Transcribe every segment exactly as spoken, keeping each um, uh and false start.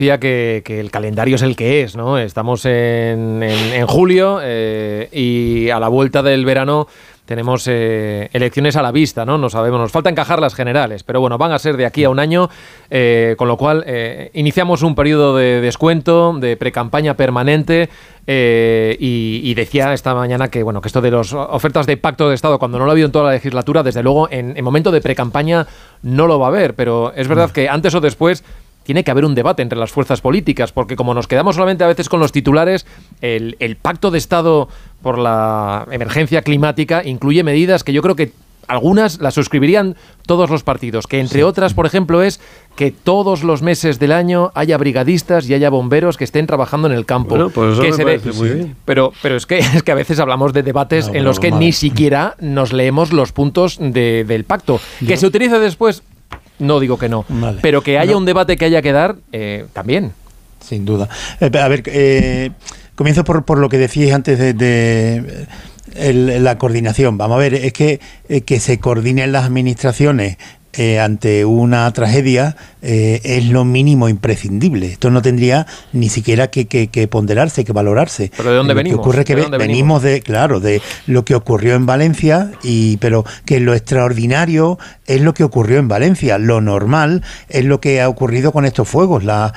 Que, que el calendario es el que es, ¿no? Estamos en, en, en julio eh, y a la vuelta del verano tenemos eh, elecciones a la vista, ¿no? No sabemos, nos falta encajar las generales, pero bueno, van a ser de aquí a un año, eh, con lo cual eh, iniciamos un periodo de descuento, de precampaña permanente, eh, y, y decía esta mañana que bueno que esto de las ofertas de pacto de Estado, cuando no lo ha habido en toda la legislatura, desde luego en, en momento de precampaña no lo va a haber, pero es verdad que antes o después tiene que haber un debate entre las fuerzas políticas, porque como nos quedamos solamente a veces con los titulares, el, el pacto de Estado por la emergencia climática incluye medidas que yo creo que algunas las suscribirían todos los partidos, que entre sí. otras, por ejemplo, es que todos los meses del año haya brigadistas y haya bomberos que estén trabajando en el campo. Bueno, pues eso que me se parece ve, muy bien. Pero, pero es, que, es que a veces hablamos de debates no, en los que mal. ni siquiera nos leemos los puntos de, del pacto. Yo. Que se utilice después... No digo que no, vale. pero que haya no. un debate que haya que dar, eh, también. Sin duda. Eh, a ver, eh, comienzo por, por lo que decíais antes de, de el, la coordinación. Vamos a ver, es que, eh, que se coordinen las administraciones eh, ante una tragedia eh, es lo mínimo imprescindible. Esto no tendría ni siquiera que, que, que ponderarse, que valorarse. ¿Pero de dónde lo venimos? Que ocurre que ¿De ve, dónde venimos, venimos de, claro, de lo que ocurrió en Valencia, y pero que lo extraordinario es lo que ocurrió en Valencia. Lo normal es lo que ha ocurrido con estos fuegos. La,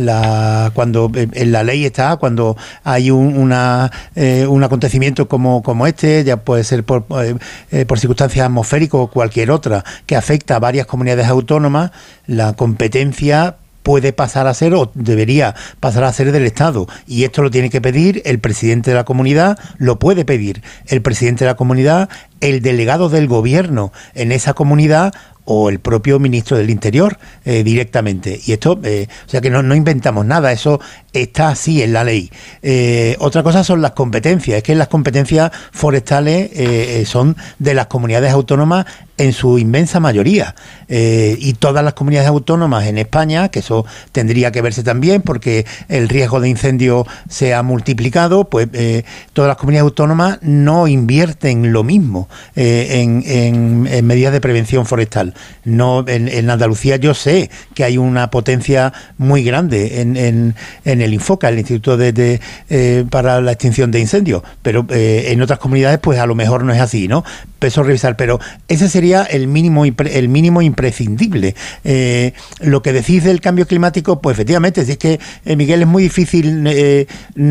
la, cuando en la ley está, cuando hay un, una, eh, un acontecimiento como, como este, ya puede ser por, eh, por circunstancias atmosféricas o cualquier otra, que afecta a varias comunidades autónomas, la competencia puede pasar a ser o debería pasar a ser del Estado, y esto lo tiene que pedir el presidente de la comunidad, lo puede pedir el presidente de la comunidad, el delegado del gobierno en esa comunidad o el propio ministro del Interior eh, directamente. Y esto, eh, o sea que no, no inventamos nada, eso está así en la ley. Eh, otra cosa son las competencias, es que las competencias forestales eh, son de las comunidades autónomas en su inmensa mayoría, eh, y todas las comunidades autónomas en España, que eso tendría que verse también porque el riesgo de incendio se ha multiplicado, pues eh, todas las comunidades autónomas no invierten lo mismo eh, en, en, en medidas de prevención forestal. No, en, en Andalucía yo sé que hay una potencia muy grande en, en, en el INFOCA, el Instituto de, de, eh, para la Extinción de Incendios, pero eh, en otras comunidades pues a lo mejor no es así, ¿no? Eso revisar, pero ese sería el mínimo el mínimo imprescindible. Eh, lo que decís del cambio climático, pues efectivamente, si es que eh, Miguel, es muy difícil eh,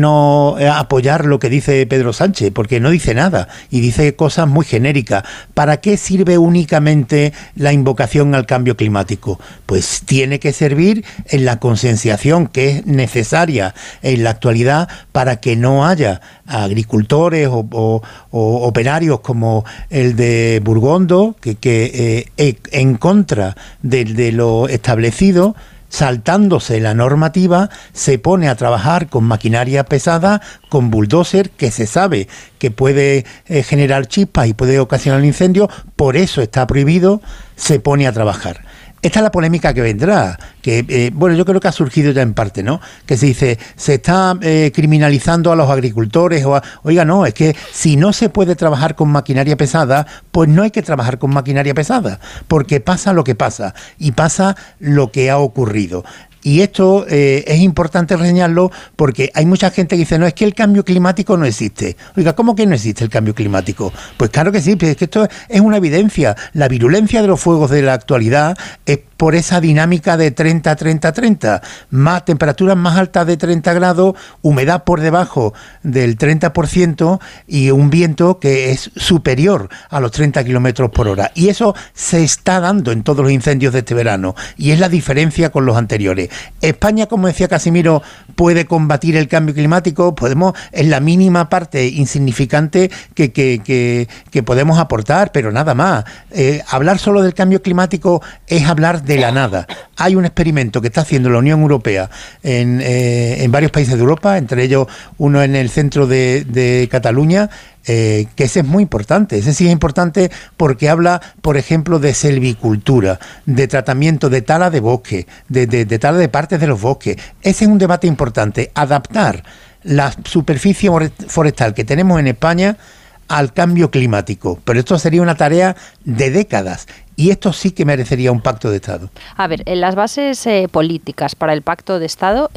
no eh, apoyar lo que dice Pedro Sánchez, porque no dice nada y dice cosas muy genéricas. ¿Para qué sirve únicamente la invocación al cambio climático? Pues tiene que servir en la concienciación que es necesaria en la actualidad para que no haya agricultores o, o, o operarios como el de Burgondo, que, que eh, en contra de, de lo establecido, saltándose la normativa, se pone a trabajar con maquinaria pesada, con bulldozer, que se sabe que puede eh, generar chispas y puede ocasionar un incendio, por eso está prohibido, se pone a trabajar. Esta es la polémica que vendrá, que eh, bueno, yo creo que ha surgido ya en parte, ¿no? Que se dice, se está eh, criminalizando a los agricultores, o a, oiga, no, es que si no se puede trabajar con maquinaria pesada, pues no hay que trabajar con maquinaria pesada, porque pasa lo que pasa, y pasa lo que ha ocurrido. Y esto eh, es importante reseñarlo porque hay mucha gente que dice, no, es que el cambio climático no existe. Oiga, ¿cómo que no existe el cambio climático? Pues claro que sí, pero es que esto es una evidencia. La virulencia de los fuegos de la actualidad es por esa dinámica de treinta, treinta, treinta. Más temperaturas más altas de treinta grados, humedad por debajo del treinta por ciento y un viento que es superior a los treinta kilómetros por hora. Y eso se está dando en todos los incendios de este verano. Y es la diferencia con los anteriores. España, como decía Casimiro, puede combatir el cambio climático, podemos, es la mínima parte insignificante que, que, que, que podemos aportar, pero nada más. Eh, hablar solo del cambio climático es hablar de la nada. Hay un experimento que está haciendo la Unión Europea en, eh, en varios países de Europa, entre ellos uno en el centro de, de Cataluña, Eh, que ese es muy importante. Ese sí es importante porque habla, por ejemplo, de selvicultura, de tratamiento de tala de bosque, de, de, de tala de partes de los bosques. Ese es un debate importante. Adaptar la superficie forestal que tenemos en España al cambio climático. Pero esto sería una tarea de décadas. Y esto sí que merecería un pacto de Estado. A ver, en las bases eh, políticas para el pacto de Estado